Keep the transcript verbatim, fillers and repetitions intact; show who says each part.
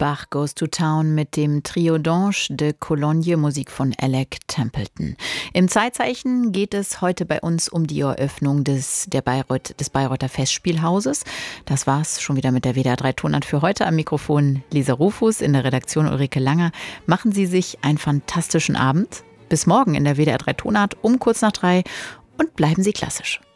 Speaker 1: Bach Goes to Town mit dem Trio d'Ange de Cologne, Musik von Alec Templeton. Im Zeitzeichen geht es heute bei uns um die Eröffnung des, der Bayreuth, des Bayreuther Festspielhauses. Das war's schon wieder mit der W D R drei Tonart für heute. Am Mikrofon Lisa Rufus, in der Redaktion Ulrike Langer. Machen Sie sich einen fantastischen Abend. Bis morgen in der W D R drei Tonart um kurz nach drei und bleiben Sie klassisch.